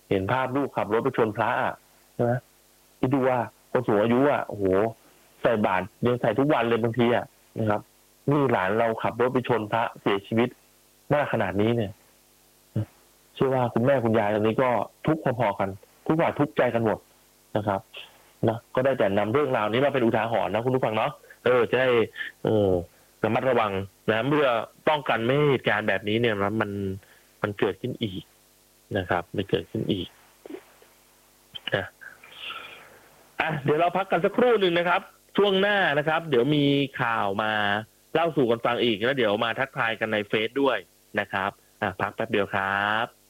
เห็นภาพลูกขับรถไปชนพระใช่ไหมคิดดูว่าคนสูงอายุโอ้โหใส่บาตรยังใส่ทุกวันเลยบางทีนะครับนี่หลานเราขับรถไปชนพระเสียชีวิตหน้าขนาดนี้เนี่ยเชื่อว่าคุณแม่คุณยายตอนนี้ก็ทุกข์พอๆกันทุกฝ่ายทุกข์ใจกันหมดนะครับนะก็ได้แต่นำเรื่องราวนี้มาเป็นอุทาหรณ์นะคุณผู้ฟังเนาะจะได้ระมัดระวังนะเมื่อป้องกันไม่ให้เหตุการณ์แบบนี้เนี่ยมันเกิดขึ้นอีกนะครับไม่เกิดขึ้นอีกนะเดี๋ยวเราพักกันสักครู่หนึ่งนะครับช่วงหน้านะครับเดี๋ยวมีข่าวมาเล่าสู่กันฟังอีกแล้วเดี๋ยวมาทักทายกันในเฟซด้วยนะครับพักแป๊บเดียวครับ